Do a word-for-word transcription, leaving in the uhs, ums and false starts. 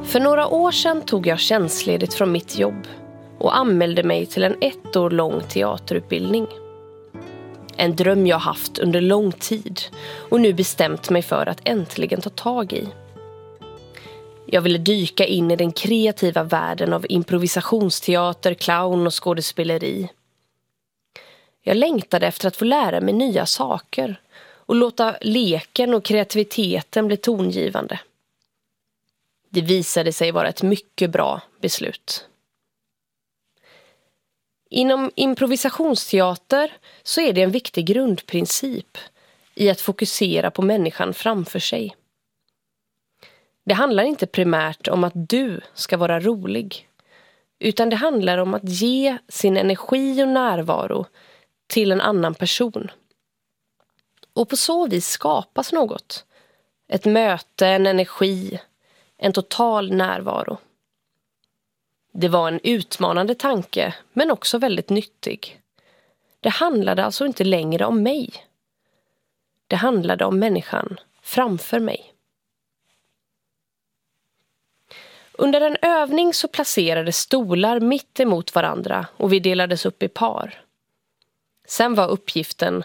För några år sedan tog jag tjänstledigt från mitt jobb och anmälde mig till en ett år lång teaterutbildning. En dröm jag haft under lång tid och nu bestämt mig för att äntligen ta tag i. Jag ville dyka in i den kreativa världen av improvisationsteater, clown och skådespeleri. Jag längtade efter att få lära mig nya saker och låta leken och kreativiteten bli tongivande. Det visade sig vara ett mycket bra beslut. Inom improvisationsteater så är det en viktig grundprincip i att fokusera på människan framför sig. Det handlar inte primärt om att du ska vara rolig, utan det handlar om att ge sin energi och närvaro till en annan person. Och på så vis skapas något. Ett möte, en energi, en total närvaro. Det var en utmanande tanke, men också väldigt nyttig. Det handlade alltså inte längre om mig. Det handlade om människan framför mig. Under en övning så placerades stolar mitt emot varandra och vi delades upp i par. Sen var uppgiften